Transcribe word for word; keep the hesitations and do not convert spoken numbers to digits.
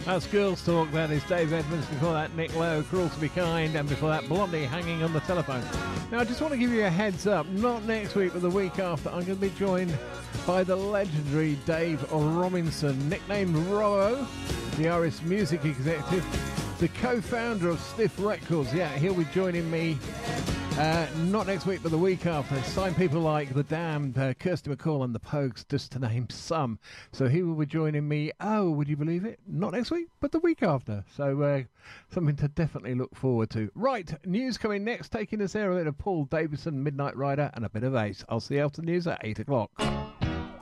That's Girls Talk. That is Dave Edmonds. Before that, Nick Lowe, Cruel to Be Kind. And before that, Blondie, Hanging on the Telephone. Now, I just want to give you a heads up. Not next week, but the week after, I'm going to be joined by the legendary Dave Robinson, nicknamed Robbo, the Irish music executive, the co-founder of Stiff Records. Yeah, he'll be joining me uh, not next week, but the week after. Signed people like The Damned, uh, Kirsty MacColl and The Pogues, just to name some. So he will be joining me, oh, would you believe it? Not next week, but the week after. So uh, something to definitely look forward to. Right, news coming next, taking us there, a bit of Paul Davidson, Midnight Rider, and a bit of Ace. I'll see you after the news at eight o'clock.